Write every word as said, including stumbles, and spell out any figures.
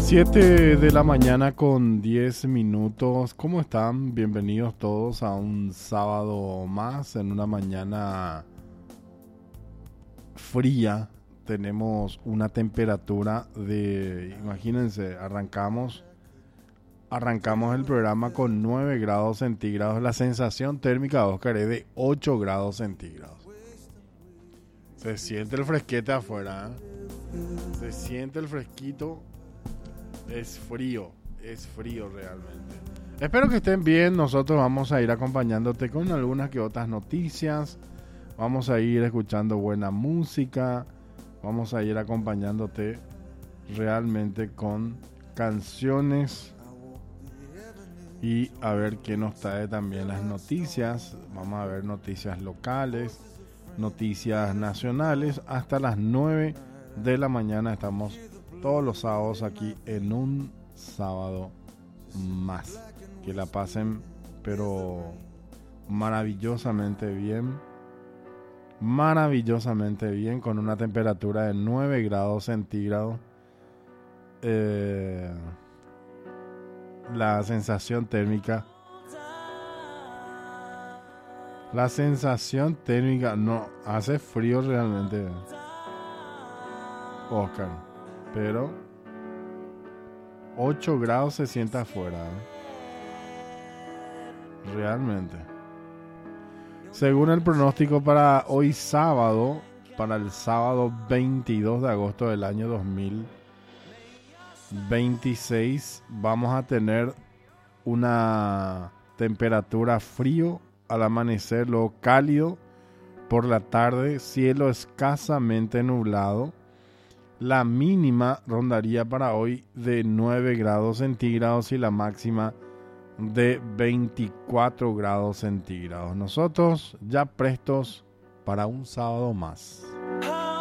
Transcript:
siete de la mañana con diez minutos. ¿Cómo están? Bienvenidos todos a un sábado más en una mañana fría. Tenemos una temperatura de, imagínense, arrancamos, arrancamos el programa con nueve grados centígrados. La sensación térmica, Oscar, es de ocho grados centígrados. Se siente el fresquete afuera, ¿eh? Se siente el fresquito. Es frío, es frío realmente. Espero que estén bien. Nosotros vamos a ir acompañándote con algunas que otras noticias. Vamos a ir escuchando buena música. Vamos a ir acompañándote realmente con canciones. Y a ver qué nos trae también las noticias. Vamos a ver noticias locales, noticias nacionales. Hasta las nueve de la mañana estamos todos los sábados aquí en un sábado más. Que la pasen pero maravillosamente bien. Maravillosamente bien, con una temperatura de nueve grados centígrados. Eh, la sensación térmica. La sensación térmica, no, hace frío realmente, Oscar. Pero ocho grados se siente afuera, ¿eh? Realmente. Según el pronóstico para hoy sábado, para el sábado veintidós de agosto del año dos mil veintiséis, vamos a tener una temperatura frío al amanecer, luego cálido por la tarde, cielo escasamente nublado. La mínima rondaría para hoy de nueve grados centígrados y la máxima de veinticuatro grados centígrados. Nosotros ya prestos para un sábado más.